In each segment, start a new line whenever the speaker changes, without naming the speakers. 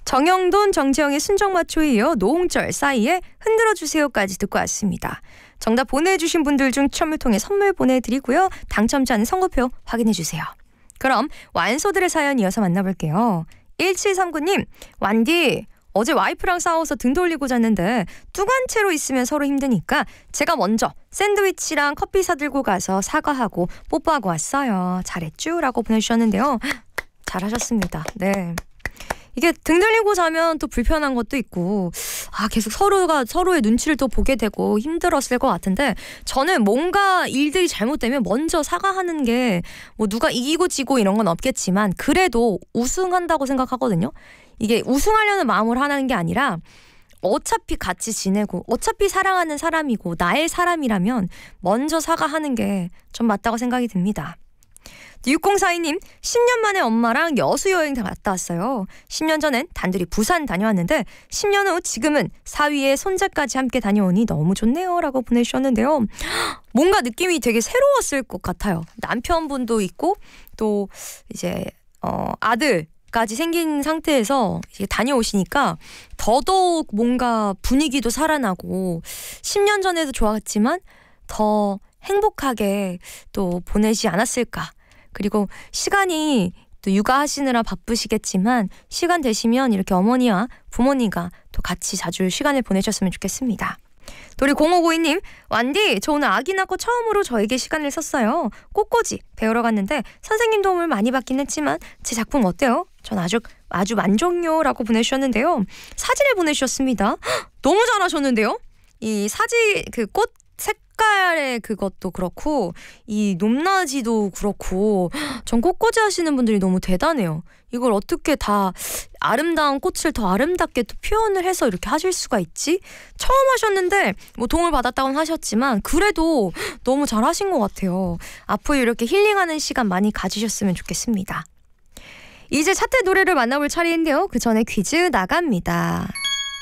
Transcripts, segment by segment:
정영돈, 정재영의 순정마초에 이어 노홍철 사이에 흔들어주세요까지 듣고 왔습니다. 정답 보내주신 분들 중 추첨을 통해 선물 보내드리고요. 당첨자는 선거표 확인해주세요. 그럼 완소들의 사연 이어서 만나볼게요. 1739님, 완디 어제 와이프랑 싸워서 등 돌리고 잤는데 뚜간채로 있으면 서로 힘드니까 제가 먼저 샌드위치랑 커피 사들고 가서 사과하고 뽀뽀하고 왔어요. 잘했쥬? 라고 보내주셨는데요. 잘하셨습니다. 네. 이게 등 돌리고 자면 또 불편한 것도 있고 계속 서로가 서로의 눈치를 또 보게 되고 힘들었을 것 같은데 저는 뭔가 일들이 잘못되면 먼저 사과하는 게 뭐 누가 이기고 지고 이런 건 없겠지만 그래도 우승한다고 생각하거든요. 이게 우승하려는 마음으로 하는 게 아니라 어차피 같이 지내고 어차피 사랑하는 사람이고 나의 사람이라면 먼저 사과하는 게 좀 맞다고 생각이 듭니다. 6042님, 10년 만에 엄마랑 여수여행 갔다 왔어요. 10년 전엔 단둘이 부산 다녀왔는데 10년 후 지금은 사위의 손자까지 함께 다녀오니 너무 좋네요 라고 보내주셨는데요. 뭔가 느낌이 되게 새로웠을 것 같아요. 남편분도 있고 또 이제 아들까지 생긴 상태에서 이제 다녀오시니까 더더욱 뭔가 분위기도 살아나고 10년 전에도 좋았지만 더 행복하게 또 보내지 않았을까. 그리고 시간이 또 육아하시느라 바쁘시겠지만 시간 되시면 이렇게 어머니와 부모님과 또 같이 자주 시간을 보내셨으면 좋겠습니다. 또 우리 0592님, 완디 저 오늘 아기 낳고 처음으로 저에게 시간을 썼어요. 꽃꽂이 배우러 갔는데 선생님 도움을 많이 받긴 했지만 제 작품 어때요? 전 아주 만족요 라고 보내주셨는데요. 사진을 보내주셨습니다. 너무 잘하셨는데요. 이 사진 그 꽃 색깔의 그것도 그렇고 이 높낮이도 그렇고 전 꽃꽂이 하시는 분들이 너무 대단해요. 이걸 어떻게 다 아름다운 꽃을 더 아름답게 또 표현을 해서 이렇게 하실 수가 있지? 처음 하셨는데 뭐 도움을 받았다고는 하셨지만 그래도 너무 잘하신 것 같아요. 앞으로 이렇게 힐링하는 시간 많이 가지셨으면 좋겠습니다. 이제 차트 노래를 만나볼 차례인데요. 그 전에 퀴즈 나갑니다.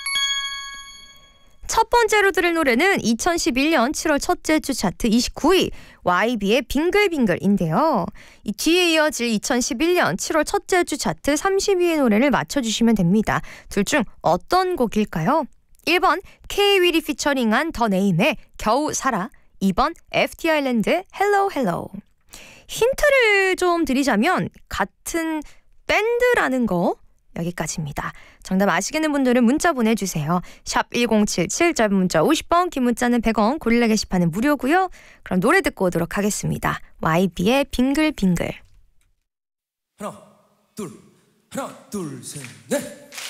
첫 번째로 들을 노래는 2011년 7월 첫째 주 차트 29위 YB의 빙글빙글인데요. 이 뒤에 이어질 2011년 7월 첫째 주 차트 30위의 노래를 맞춰주시면 됩니다. 둘 중 어떤 곡일까요? 1번 K-윌이 피처링한 더 네임의 겨우 살아, 2번 FT 아일랜드의 헬로 헬로. 힌트를 좀 드리자면 같은 밴드라는 거 여기까지입니다. 정답 아시겠는 분들은 문자 보내주세요. 샵 1077, 짧은 문자 50원, 긴 문자는 100원, 고릴라 게시판은 무료고요. 그럼 노래 듣고 오도록 하겠습니다. YB의 빙글빙글.
하나 둘 셋 넷.